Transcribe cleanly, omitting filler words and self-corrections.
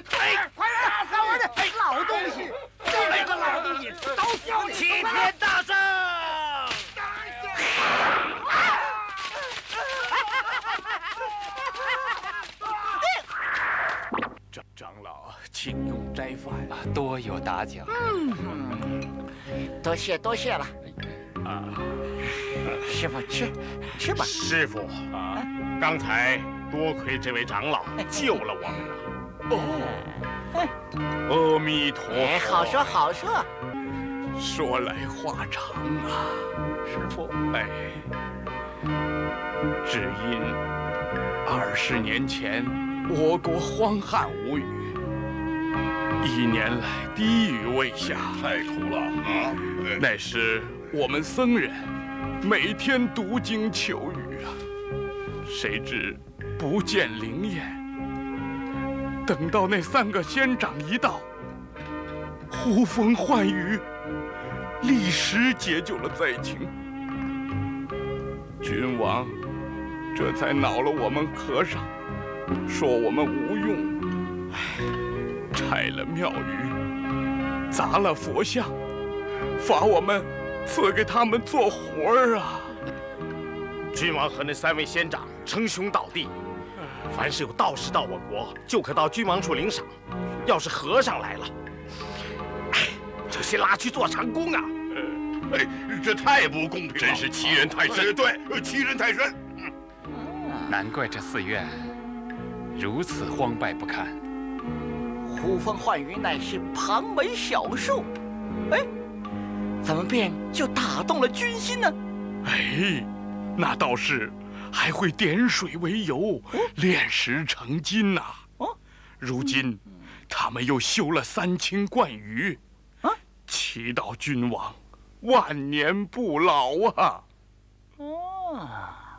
快打死我的老东西！这两个老东西都小齐天大圣！长老，请用斋饭啊， 多有打奖。 多谢了。师傅吃吧。 师傅啊，刚才多亏这位长老救了我们了。阿弥陀佛。 好说。 说来话长啊，师傅。只因20年前我国荒旱无雨，1年来滴雨未下， 太苦了啊！ 那时我们僧人每天读经求雨啊，谁知不见灵验。等到那3个仙长一到，呼风唤雨，立时解救了灾情。君王这才恼了我们和尚，说我们无用，拆了庙宇，砸了佛像，罚我们赐给他们做活儿啊！ 君王和那3位仙长称兄道弟，凡是有道士到我国，就可到君王处领赏。要是和尚来了，就先拉去做长工啊！ 这太不公平了， 真是欺人太甚。 对，欺人太甚。 难怪这寺院如此荒败不堪。 呼风唤雨乃是旁门小术，怎么便就打动了军心呢？ 那道士还会点水为油，炼石成金呐。如今他们又修了3清观宇，祈祷君王万年不老啊！